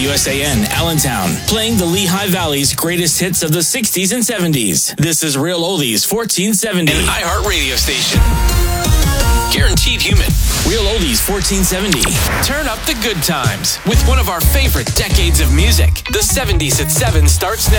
WSAN, Allentown, playing the Lehigh Valley's greatest hits of the 60s and 70s. This is Real Oldies 1470. An iHeart radio station. Guaranteed human. Real Oldies 1470. Turn up the good times with one of our favorite decades of music. The 70s at 7 starts now.